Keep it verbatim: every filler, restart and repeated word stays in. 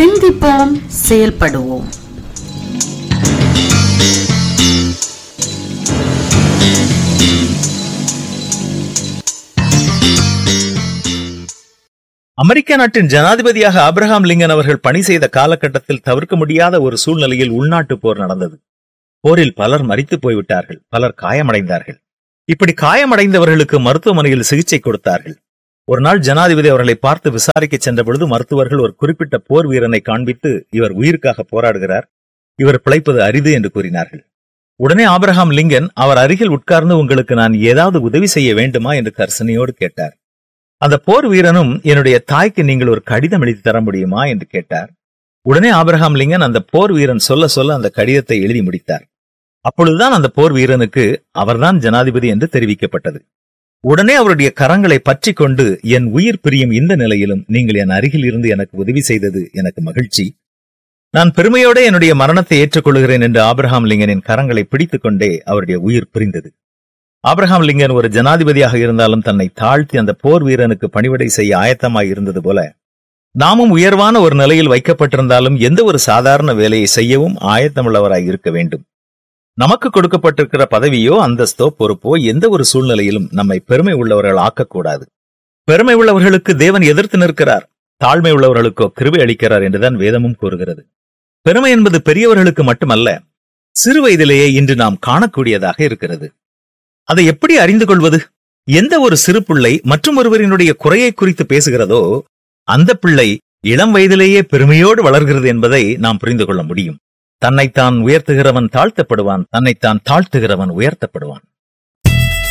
சிந்திப்போம், செயல்படுவோம். அமெரிக்க நாட்டின் ஜனாதிபதியாக ஆபிரகாம் லிங்கன் அவர்கள் பணி செய்த காலகட்டத்தில் தவிர்க்க முடியாத ஒரு சூழ்நிலையில் உள்நாட்டு போர் நடந்தது. போரில் பலர் மரித்து போய்விட்டார்கள், பலர் காயமடைந்தார்கள். இப்படி காயமடைந்தவர்களுக்கு மருத்துவமனையில் சிகிச்சை கொடுத்தார்கள். ஒரு நாள் ஜனாதிபதி அவர்களை பார்த்து விசாரிக்க சென்ற பொழுது மருத்துவர்கள் ஒரு குறிப்பிட்ட போர் வீரனை காண்பித்து, இவர் உயிருக்காக போராடுகிறார், இவர் பிழைப்பது அரிது என்று கூறினார்கள். உடனே ஆபிரகாம் லிங்கன் அவர் அருகில் உட்கார்ந்து, உங்களுக்கு நான் ஏதாவது உதவி செய்ய வேண்டுமா என்று கர்சனையோடு கேட்டார். அந்த போர் வீரனும், என்னுடைய தாய்க்கு நீங்கள் ஒரு கடிதம் எழுதி தர முடியுமா என்று கேட்டார். உடனே ஆபிரகாம் லிங்கன் அந்த போர் வீரன் சொல்ல சொல்ல அந்த கடிதத்தை எழுதி முடித்தார். அப்பொழுதுதான் அந்த போர் வீரனுக்கு அவர்தான் ஜனாதிபதி என்று தெரிவிக்கப்பட்டது. உடனே அவருடைய கரங்களை பற்றி கொண்டு, என் உயிர் பிரியும் இந்த நிலையிலும் நீங்கள் என் அருகில் இருந்து எனக்கு உதவி செய்தது எனக்கு மகிழ்ச்சி. நான் பெருமையோட என்னுடைய மரணத்தை ஏற்றுக்கொள்கிறேன் என்று ஆபிரகாம் லிங்கனின் கரங்களை பிடித்துக் கொண்டே அவருடைய உயிர் பிரிந்தது. ஆபிரகாம் லிங்கன் ஒரு ஜனாதிபதியாக இருந்தாலும் தன்னை தாழ்த்தி அந்த போர் வீரனுக்கு பணிவிடை செய்ய ஆயத்தமாய் இருந்தது போல, நாமும் உயர்வான ஒரு நிலையில் வைக்கப்பட்டிருந்தாலும் எந்த ஒரு சாதாரண வேலையை செய்யவும் ஆயத்தமுள்ளவராய் இருக்க வேண்டும். நமக்கு கொடுக்கப்பட்டிருக்கிற பதவியோ அந்தஸ்தோ பொறுப்போ எந்த ஒரு சூழ்நிலையிலும் நம்மை பெருமை உள்ளவர்கள் ஆக்கக்கூடாது. பெருமை உள்ளவர்களுக்கு தேவன் எதிர்த்து நிற்கிறார், தாழ்மை உள்ளவர்களுக்கோ கிருபை அளிக்கிறார் என்றுதான் வேதமும் கூறுகிறது. பெருமை என்பது பெரியவர்களுக்கு மட்டுமல்ல, சிறு வயதிலேயே இன்று நாம் காணக்கூடியதாக இருக்கிறது. அதை எப்படி அறிந்து கொள்வது? எந்த ஒரு சிறு பிள்ளை மற்றும் ஒருவரினுடைய குறையை குறித்து பேசுகிறதோ அந்த பிள்ளை இளம் வயதிலேயே பெருமையோடு வளர்கிறது என்பதை நாம் புரிந்து கொள்ள முடியும். தன்னைத்தான் உயர்த்துகிறவன் தாழ்த்தப்படுவான், தன்னைத்தான் தாழ்த்துகிறவன் உயர்த்தப்படுவான்.